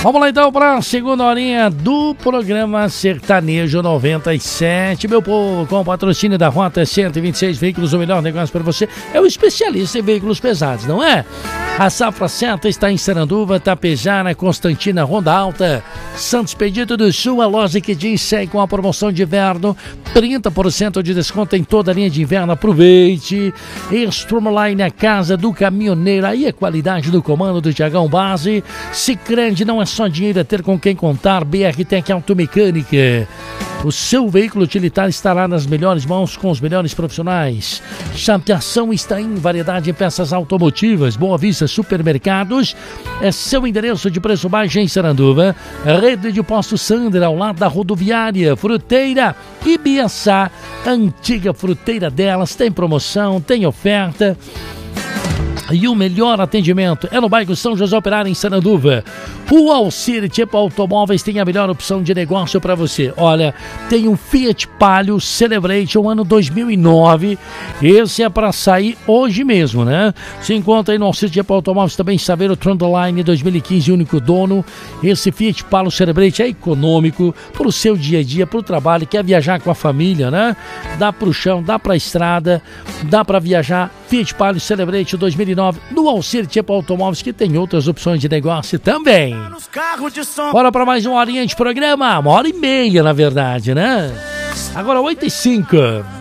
Vamos lá então para a segunda horinha do programa Sertanejo 97, meu povo, com o patrocínio da Rota 126 Veículos, o melhor negócio para você. É o especialista em veículos pesados, não é? A Safra Certa está em Saranduva, Tapejara, Constantina, Ronda Alta, Santos Expedito do Sul. A loja que diz segue com a promoção de inverno, 30% de desconto em toda a linha de inverno. Aproveite. Stromline, a casa do caminhoneiro. Aí a qualidade do comando do Tiagão Base. Sicredi, não é só dinheiro, é ter com quem contar. BR Tech Automecânica. O seu veículo utilitário estará nas melhores mãos com os melhores profissionais. Chapeação está em variedade de peças automotivas. Boa Vista Supermercados é seu endereço de preço baixo em Saranduva. Rede de Posto Sandra, ao lado da rodoviária. Fruteira Ibiaçá, antiga fruteira delas, tem promoção, tem oferta. E o melhor atendimento é no bairro São José Operário, em Saranduva. O Alcir Tipo Automóveis tem a melhor opção de negócio para você. Olha, tem um Fiat Palio Celebration ano 2009. Esse é para sair hoje mesmo, né? Se encontra aí no Alcir Tipo Automóveis também Saveiro Trundline 2015, único dono. Esse Fiat Palio Celebration é econômico para o seu dia a dia, para o trabalho. Quer viajar com a família, né? Dá para o chão, dá para a estrada, dá para viajar. Fiat Palio Celebration 2009 no Alcir Tipo Automóveis, que tem outras opções de negócio também. Bora para mais uma horinha de programa, 1h30 na verdade, né? Agora 8h05.